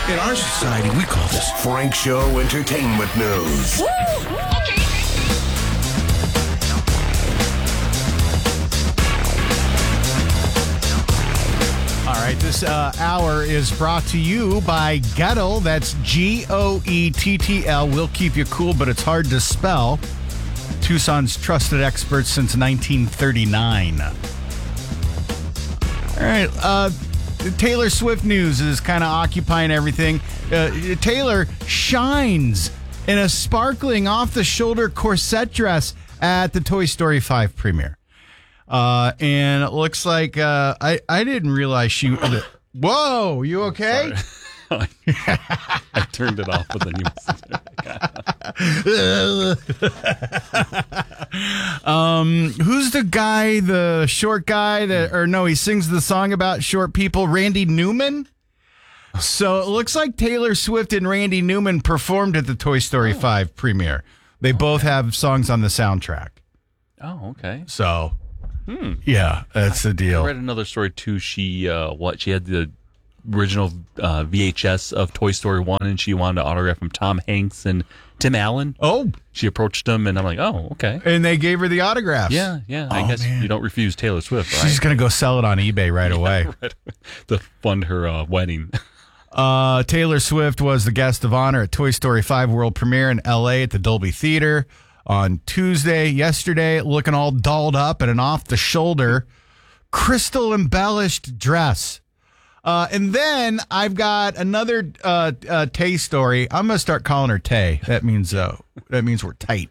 In our society, we call this Frank Show Entertainment News. Woo! Okay. All right, this hour is brought to you by Goettl. That's Goettl. We'll keep you cool, but it's hard to spell. Tucson's trusted experts since 1939. All right, Taylor Swift news is kind of occupying everything. Taylor shines in a sparkling off-the-shoulder corset dress at the Toy Story 5 premiere. And it looks like I didn't realize she. Whoa, you okay? I turned it off with a new Who's the guy, the short guy he sings the song about short people? Randy Newman. So it looks like Taylor Swift and Randy Newman performed at the Toy Story 5 premiere. They both have songs on the soundtrack. Oh, okay. So, yeah, that's the deal. I read another story too. She had the original VHS of Toy Story 1, and she wanted to autograph from Tom Hanks and Tim Allen. Oh. She approached them, and I'm like, oh, okay. And they gave her the autographs. Yeah. I guess you don't refuse Taylor Swift, right? She's going to go sell it on eBay right away. Right. To fund her wedding. Taylor Swift was the guest of honor at Toy Story 5 world premiere in L.A. at the Dolby Theater on Tuesday. Yesterday, looking all dolled up in an off-the-shoulder, crystal-embellished dress. And then I've got another Tay story. I'm going to start calling her Tay. That means we're tight.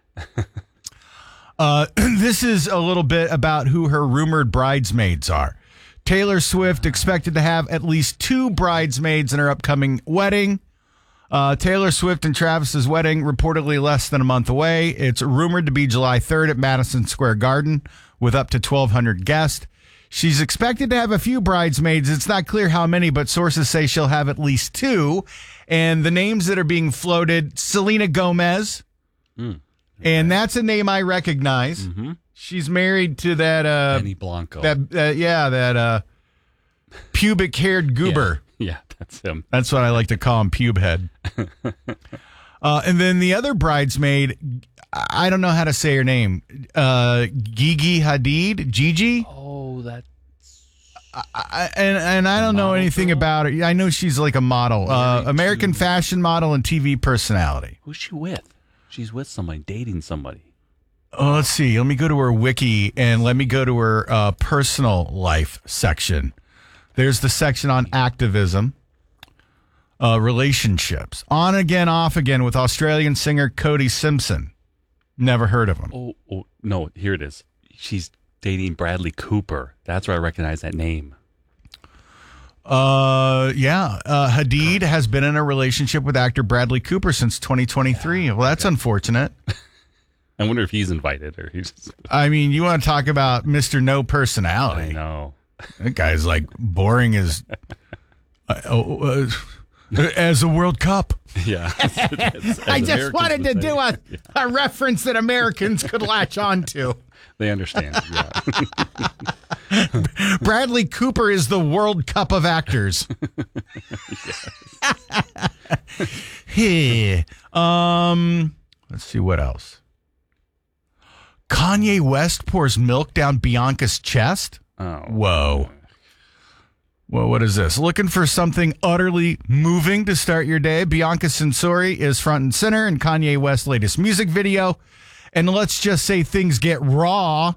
This is a little bit about who her rumored bridesmaids are. Taylor Swift expected to have at least 2 bridesmaids in her upcoming wedding. Taylor Swift and Travis's wedding reportedly less than a month away. It's rumored to be July 3rd at Madison Square Garden with up to 1,200 guests. She's expected to have a few bridesmaids. It's not clear how many, but sources say she'll have at least 2. And the names that are being floated, Selena Gomez. And that's a name I recognize. Mm-hmm. She's married to that Benny Blanco. That pubic-haired goober. Yeah, that's him. That's what I like to call him, pube head. And then the other bridesmaid, I don't know how to say her name. Gigi Hadid? Gigi? Oh, that's... And I don't know anything girl? about her. I know she's like a model. American fashion model and TV personality. Who's she with? She's with somebody, dating somebody. Oh, let's see. Let me go to her wiki and let me go to her personal life section. There's the section on activism, relationships. On again, off again with Australian singer Cody Simpson. Never heard of him. Oh, no, here it is. She's dating Bradley Cooper. That's where I recognize that name. Hadid has been in a relationship with actor Bradley Cooper since 2023. Well, that's unfortunate. I wonder if he's invited or he's... I mean, you want to talk about Mr. No Personality. I know. That guy's like boring as a World Cup. Yeah. I just wanted to do a reference that Americans could latch on to. They understand. Yeah. Bradley Cooper is the World Cup of actors. Let's see what else. Kanye West pours milk down Bianca's chest. Oh. Whoa. Well, what is this? Looking for something utterly moving to start your day? Bianca Censori is front and center in Kanye West's latest music video. And let's just say things get raw.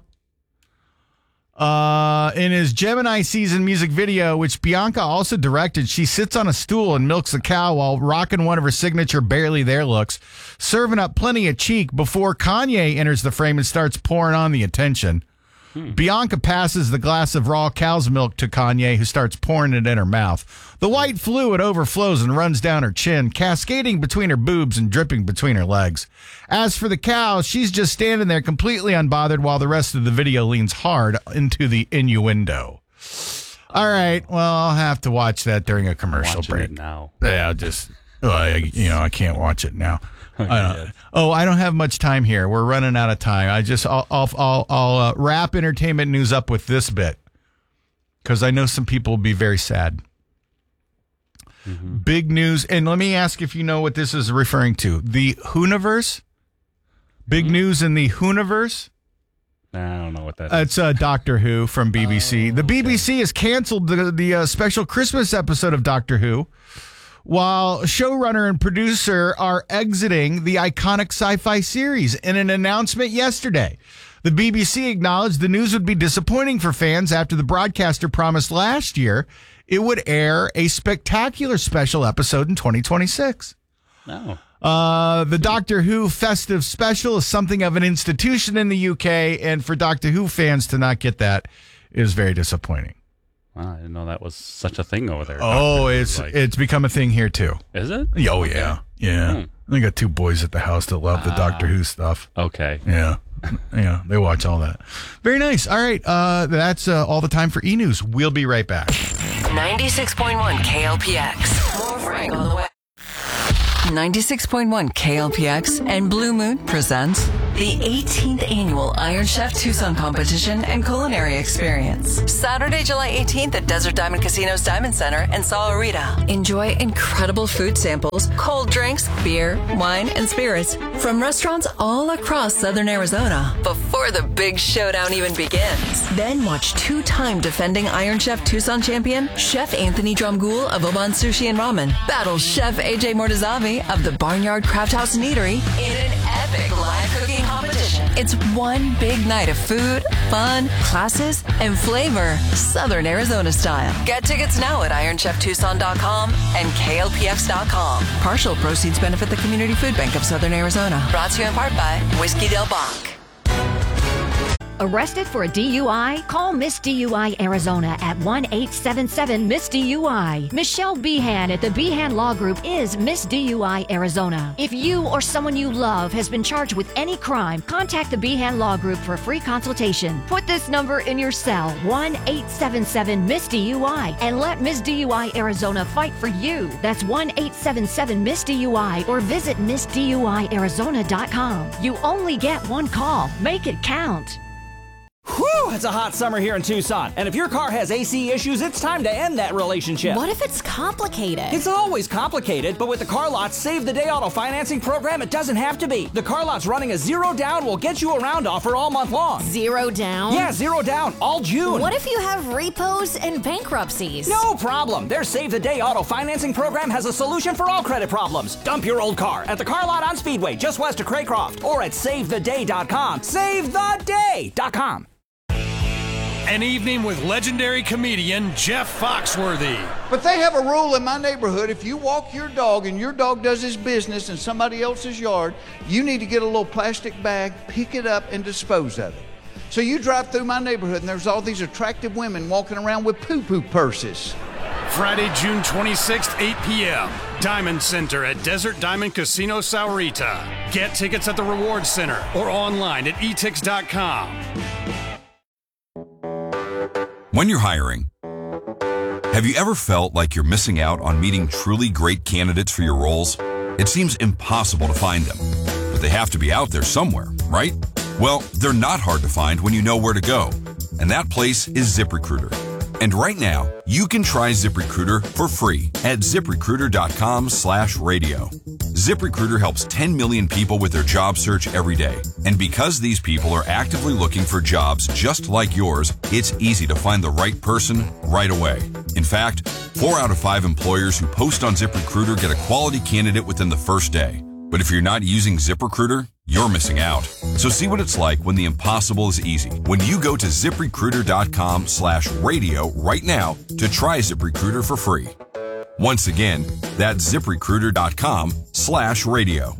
In his Gemini season music video, which Bianca also directed, she sits on a stool and milks a cow while rocking one of her signature barely there looks, serving up plenty of cheek before Kanye enters the frame and starts pouring on the attention. Bianca passes the glass of raw cow's milk to Kanye, who starts pouring it in her mouth. The white fluid overflows and runs down her chin, cascading between her boobs and dripping between her legs. As for the cow, she's just standing there completely unbothered while the rest of the video leans hard into the innuendo. All right, well, I'll have to watch that during a commercial break. It now. Yeah, I can't watch it now. I don't have much time here. We're running out of time. I'll wrap entertainment news up with this bit because I know some people will be very sad. Big news. And let me ask if you know what this is referring to. The Whoniverse? Big news in the Whoniverse? I don't know what that is. It's Doctor Who from BBC. The BBC has canceled the special Christmas episode of Doctor Who, while showrunner and producer are exiting the iconic sci-fi series. In an announcement yesterday, the BBC acknowledged the news would be disappointing for fans after the broadcaster promised last year it would air a spectacular special episode in 2026. No. The Doctor Who festive special is something of an institution in the UK, and for Doctor Who fans to not get that is very disappointing. Wow, I didn't know that was such a thing over there. Oh, it's become a thing here too. Is it? Oh, yeah. Yeah. I got 2 boys at the house that love the Doctor Who stuff. Okay. Yeah. Yeah, they watch all that. Very nice. All right, that's all the time for E-News. We'll be right back. 96.1 KLPX. More Frank on the way. 96.1 KLPX and Blue Moon presents the 18th annual Iron Chef Tucson competition and culinary experience. Saturday, July 18th at Desert Diamond Casino's Diamond Center in Sahuarita. Enjoy incredible food samples, cold drinks, beer, wine, and spirits from restaurants all across Southern Arizona before the big showdown even begins. Then watch 2-time defending Iron Chef Tucson champion Chef Anthony Drumgoole of Oban Sushi and Ramen battle Chef AJ Mortazavi of the Barnyard Craft House and Eatery in an epic live cooking competition. It's one big night of food, fun, classes, and flavor, Southern Arizona style. Get tickets now at IronChefTucson.com and KLPX.com. Partial proceeds benefit the Community Food Bank of Southern Arizona. Brought to you in part by Whiskey Del Bach. Arrested for a DUI? Call Miss DUI Arizona at 1-877-MISS-DUI. Michelle Behan at the Behan Law Group is Miss DUI Arizona. If you or someone you love has been charged with any crime, contact the Behan Law Group for a free consultation. Put this number in your cell, 1-877-MISS-DUI, and let Miss DUI Arizona fight for you. That's 1-877-MISS-DUI or visit MissDUIArizona.com. You only get one call. Make it count. Whew, it's a hot summer here in Tucson. And if your car has AC issues, it's time to end that relationship. What if it's complicated? It's always complicated, but with the Car Lot's Save the Day auto financing program, it doesn't have to be. The Car Lot's running a 0 down will get you around offer all month long. 0 down? Yeah, 0 down, all June. What if you have repos and bankruptcies? No problem. Their Save the Day auto financing program has a solution for all credit problems. Dump your old car at the Car Lot on Speedway, just west of Craycroft, or at SaveTheDay.com. SaveTheDay.com. An evening with legendary comedian Jeff Foxworthy. But they have a rule in my neighborhood. If you walk your dog and your dog does his business in somebody else's yard, you need to get a little plastic bag, pick it up, and dispose of it. So you drive through my neighborhood and there's all these attractive women walking around with poo-poo purses. Friday, June 26th, 8 p.m. Diamond Center at Desert Diamond Casino Sahuarita. Get tickets at the Reward Center or online at etix.com. When you're hiring, have you ever felt like you're missing out on meeting truly great candidates for your roles? It seems impossible to find them, but they have to be out there somewhere, right? Well, they're not hard to find when you know where to go, and that place is ZipRecruiter. And right now, you can try ZipRecruiter for free at ZipRecruiter.com/radio. ZipRecruiter helps 10 million people with their job search every day. And because these people are actively looking for jobs just like yours, it's easy to find the right person right away. In fact, 4 out of 5 employers who post on ZipRecruiter get a quality candidate within the first day. But if you're not using ZipRecruiter, you're missing out. So see what it's like when the impossible is easy. When you go to ZipRecruiter.com/radio right now to try ZipRecruiter for free. Once again, that's ZipRecruiter.com/radio.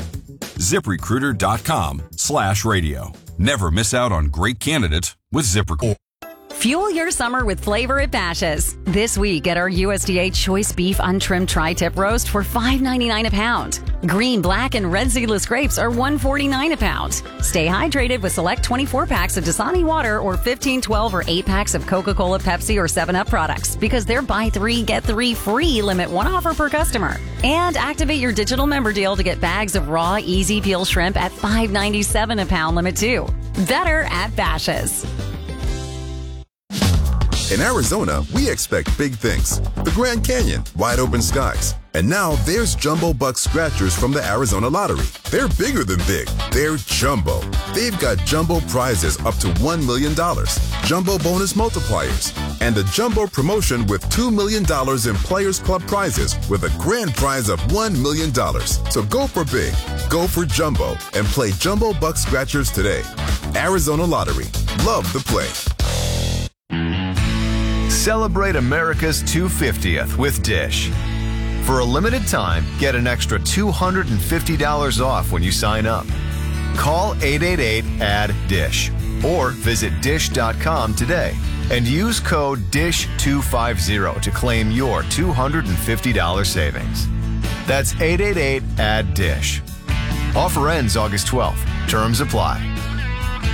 ZipRecruiter.com/radio. Never miss out on great candidates with ZipRecruiter. Fuel your summer with flavor at Bash's'. This week, get our USDA choice beef untrimmed tri-tip roast for $5.99 a pound. Green, black, and red seedless grapes are $1.49 a pound. Stay hydrated with select 24 packs of Dasani water or 15, 12, or 8 packs of Coca-Cola, Pepsi, or 7-Up products because they're buy 3, get 3 free limit 1 offer per customer. And activate your digital member deal to get bags of raw, easy peel shrimp at $5.97 a pound limit 2. Better at Bash's'. In Arizona, we expect big things. The Grand Canyon, wide open skies, And now there's Jumbo Buck Scratchers from the Arizona Lottery. They're bigger than big. They're jumbo. They've got jumbo prizes up to $1 million, jumbo bonus multipliers, and a jumbo promotion with $2 million in Players Club prizes with a grand prize of $1 million. So go for big, go for jumbo, and play Jumbo Buck Scratchers today. Arizona Lottery. Love the play. Celebrate America's 250th with Dish. For a limited time, get an extra $250 off when you sign up. Call 888-ADD-DISH or visit dish.com today and use code DISH250 to claim your $250 savings. That's 888-ADD-DISH. Offer ends August 12th. Terms apply.